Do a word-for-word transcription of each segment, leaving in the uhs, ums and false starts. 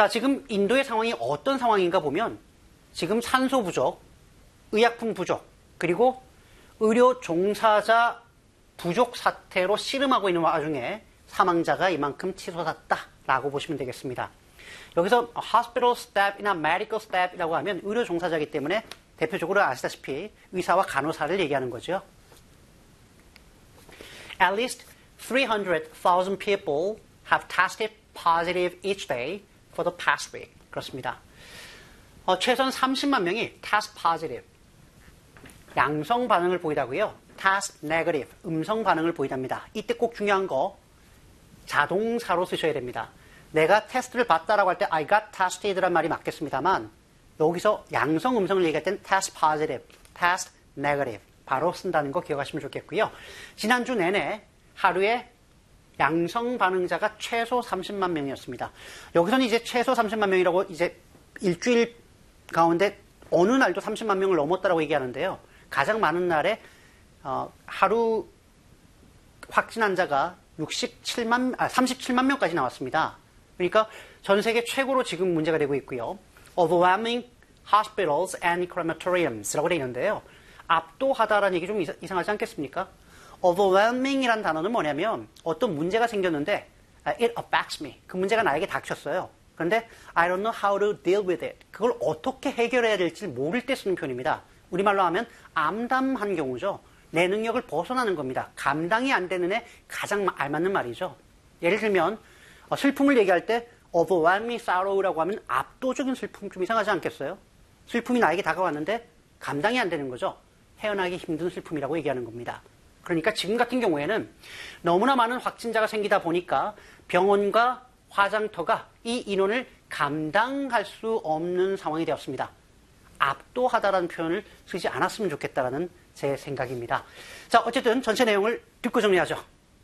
자, 지금 인도의 상황이 어떤 상황인가 보면 지금 산소 부족, 의약품 부족, 그리고 의료 종사자 부족 사태로 씨름하고 있는 와중에 사망자가 이만큼 치솟았다라고 보시면 되겠습니다. 여기서 hospital staff이나 medical staff이라고 하면 의료 종사자이기 때문에 대표적으로 아시다시피 의사와 간호사를 얘기하는 거죠. At least three hundred thousand people have tested positive each day for the past week. 그렇습니다. 어, 최소한 삼십만 명이 test positive, 양성 반응을 보이다고요. test negative, 음성 반응을 보이답니다. 이때 꼭 중요한 거 자동사로 쓰셔야 됩니다. 내가 테스트를 받다라고 할 때 I got tested란 말이 맞겠습니다만 여기서 양성, 음성을 얘기할 땐 test positive, test negative 바로 쓴다는 거 기억하시면 좋겠고요. 지난주 내내 하루에 양성 반응자가 최소 삼십만 명이었습니다. 여기서는 이제 최소 삼십만 명이라고 이제 일주일 가운데 어느 날도 삼십만 명을 넘었다라고 얘기하는데요. 가장 많은 날에 어, 하루 확진 환자가 육십칠만, 아, 삼십칠만 명까지 나왔습니다. 그러니까 전 세계 최고로 지금 문제가 되고 있고요. Overwhelming hospitals and crematoriums라고 되어 있는데요. 압도하다라는 얘기 좀 이상하지 않겠습니까? Overwhelming이라는 단어는 뭐냐면 어떤 문제가 생겼는데 it affects me. 그 문제가 나에게 닥쳤어요. 그런데 I don't know how to deal with it. 그걸 어떻게 해결해야 될지 모를 때 쓰는 표현입니다. 우리말로 하면 암담한 경우죠. 내 능력을 벗어나는 겁니다. 감당이 안 되는 애 가장 알맞는 말이죠. 예를 들면 슬픔을 얘기할 때 overwhelming sorrow라고 하면 압도적인 슬픔, 좀 이상하지 않겠어요? 슬픔이 나에게 다가왔는데 감당이 안 되는 거죠. 헤어나기 힘든 슬픔이라고 얘기하는 겁니다. 그러니까 지금 같은 경우에는 너무나 많은 확진자가 생기다 보니까 병원과 화장터가 이 인원을 감당할 수 없는 상황이 되었습니다. 압도하다라는 표현을 쓰지 않았으면 좋겠다라는 제 생각입니다. 자, 어쨌든 전체 내용을 듣고 정리하죠.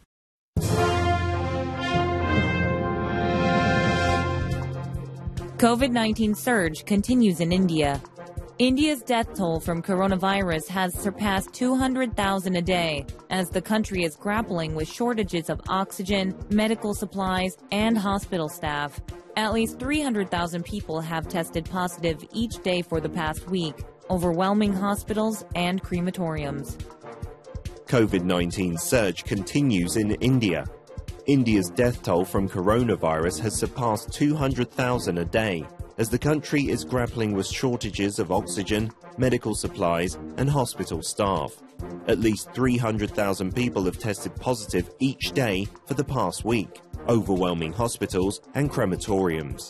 COVID nineteen surge continues in India. India's death toll from coronavirus has surpassed two hundred thousand a day as the country is grappling with shortages of oxygen, medical supplies, and hospital staff. At least three hundred thousand people have tested positive each day for the past week, overwhelming hospitals and crematoriums. COVID nineteen surge continues in India. India's death toll from coronavirus has surpassed two hundred thousand a day as the country is grappling with shortages of oxygen, medical supplies, and hospital staff. At least three hundred thousand people have tested positive each day for the past week, overwhelming hospitals and crematoriums.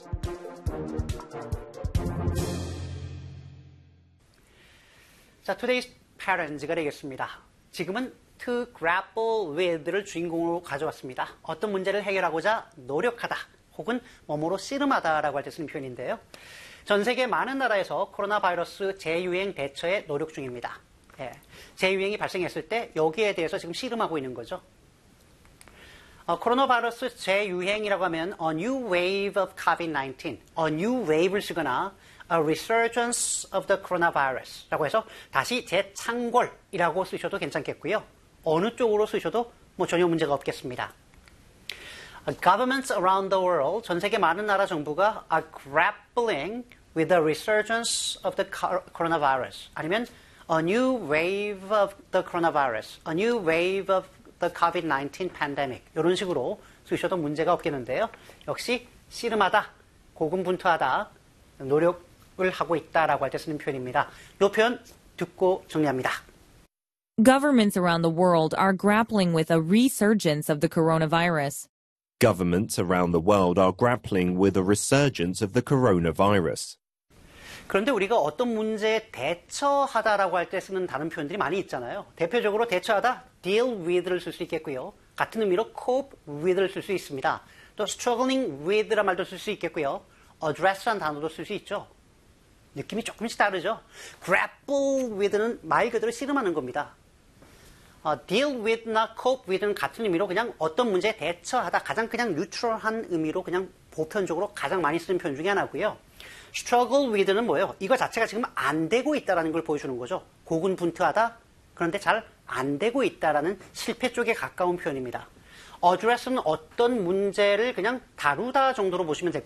자, today's parents가 되겠습니다. 지금은 to grapple with를 주인공으로 가져왔습니다. 어떤 문제를 해결하고자 노력하다 혹은 뭐뭐로 씨름하다라고 할 때 쓰는 표현인데요. 전 세계 많은 나라에서 코로나 바이러스 재유행 대처에 노력 중입니다. 예, 재유행이 발생했을 때 여기에 대해서 지금 씨름하고 있는 거죠. 어, 코로나 바이러스 재유행이라고 하면 a new wave of 코비드 나인틴, a new wave를 쓰거나 a resurgence of the coronavirus라고 해서 다시 재창궐이라고 쓰셔도 괜찮겠고요. 어느 쪽으로 쓰셔도 뭐 전혀 문제가 없겠습니다. Governments around the world, 전 세계 많은 나라 정부가 are grappling with the resurgence of the coronavirus. 아니면 a new wave of the coronavirus, a new wave of the 코비드 나인틴 pandemic. 이런 식으로 쓰셔도 문제가 없겠는데요. 역시 씨름하다, 고군분투하다, 노력을 하고 있다라고 할 때 쓰는 표현입니다. 이 표현 듣고 정리합니다. Governments around the world are grappling with a resurgence of the coronavirus. Governments around the world are grappling with a resurgence of the coronavirus. 그런데 우리가 어떤 문제에 대처하다라고 할 때 쓰는 다른 표현들이 많이 있잖아요. 대표적으로 대처하다, deal with를 쓸 수 있겠고요. 같은 의미로 cope with를 쓸 수 있습니다. 또 struggling with란 말도 쓸 수 있겠고요. address란 단어도 쓸 수 있죠. 느낌이 조금씩 다르죠. grapple with는 말 그대로 씨름하는 겁니다. 어, deal with나 cope with는 같은 의미로 그냥 어떤 문제에 대처하다, 가장 그냥 뉴트럴한 의미로 그냥 보편적으로 가장 많이 쓰는 표현 중에 하나고요. struggle with는 뭐예요? 이거 자체가 지금 안 되고 있다는 걸 보여주는 거죠. 고군분투하다, 그런데 잘 안 되고 있다라는 실패 쪽에 가까운 표현입니다. address는 어떤 문제를 그냥 다루다 정도로 보시면